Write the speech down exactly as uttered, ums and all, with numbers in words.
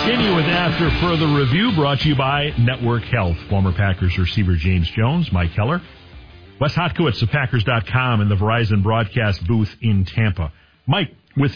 continue with After Further Review, brought to you by Network Health. Former Packers receiver James Jones, Mike Keller, Wes Hotkowitz of Packers dot com, and the Verizon broadcast booth in Tampa. Mike, with